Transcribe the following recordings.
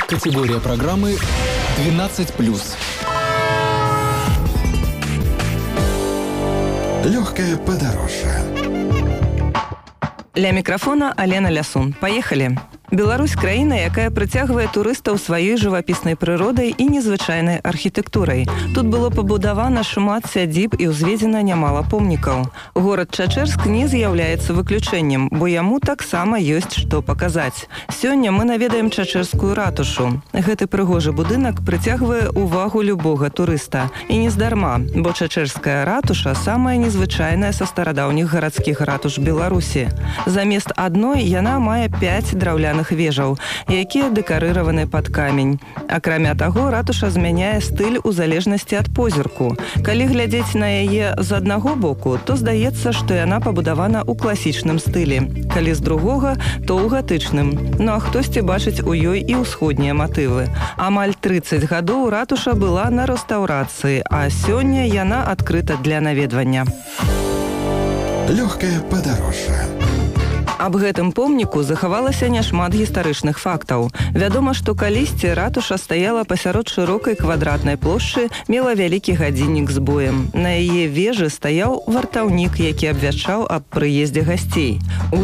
Категория программы 12+. Легкое подорожье. Ля мікрафона Алена Лясун. Поехали! Беларусь – краіна, якая прыцягвае турыстаў сваёй жывапіснай прыродай і незвычайнай архітэктурай. Тут было пабудавана шмат сядзіб і ўзведзена нямала помнікаў. Горад Чачэрск не з'яўляецца выключэннем, бо яму таксама ёсць што паказаць. Сёння мы наведаем Чачэрскую ратушу. Гэты прыгожы будынак прыцягвае ўвагу любога турыста. І не здарма, бо Чачэрская ратуша самая незвычайная са старадаўніх гарадскіх ратуш Беларусі. Замест адной яна мае 5 драўляных вежаў, якія дэкарыраваны пад камень. Акрамя таго, ратуша змяняе стыль у залежнасці ад позірку. Калі глядзець на яе з аднаго боку, то здаецца, што яна пабудавана ў класічным стылі. Калі з другога, то ў гатычным. Ну а хтосьці бачыць у ёй і ўсходнія матывы. Амаль 30 гадоў ратуша была на рэстаўрацыі, а сёння яна адкрыта для наведвання. Легкое подорожье. Аб гэтым помніку захавалася няшмат гістарычных фактаў. Вядома, што калісьці ратуша стаяла пасярод шырокай квадратнай плошчы, мела вялікі гадзіннік з боем. На яе вежы стаяў вартаўнік, які абвяшчаў аб прыездзе гасцей. У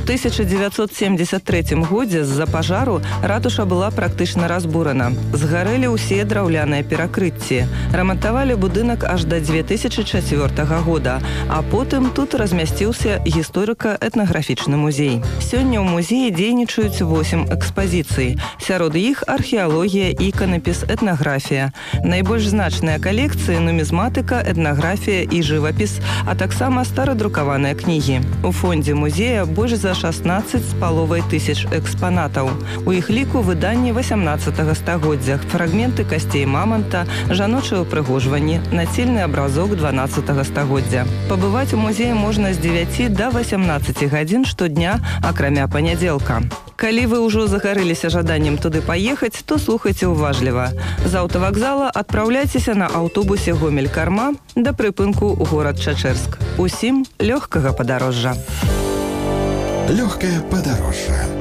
1973 годзе з-за пажару ратуша была практычна разбурана. Згарэлі ўсе драўляныя перакрыцці. Рамантавалі будынак аж да 2004 года, а потым тут размясціўся гісторыка-этнаграфічны музей. Сёння ў музеі дзейнічаюць 8 экспазіцый. Сярод іх археалогія, іканапіс, этнаграфія. Найбольш значныя калекцыі нумізматыка, этнаграфія і жывапіс, а таксама старадрукаваныя кнігі. У фондзе музея больш за 16,5 тысяч экспанатаў. У іх ліку выданні 18 стагоддзя, фрагменты касцей маманта, жаночае ўпрыгожванні, нацельны абразок 12 стагоддзя. Пабываць у музеі можна з 9 до 18 гадзін штодня, акрамя панядзелка. Калі вы ўжо загарыліся жаданнем туды паехаць, то слухайце ўважліва. З аўтавакзала адпраўляйцеся на аўтобусе Гомель-Карма да прыпынку горад Чачэрск. Усім лёгкага падарожжа. Легкое подорожье.